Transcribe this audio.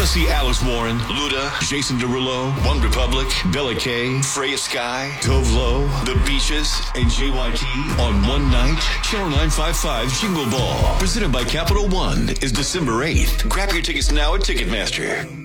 to see Alex Warren, Luda, Jason Derulo, One Republic, Bella K, Freya Sky, Tove Lo, The Beaches, and JYT on one night? Channel 955 Jingle Ball, presented by Capital One, is December 8th. Grab your tickets now at Ticketmaster.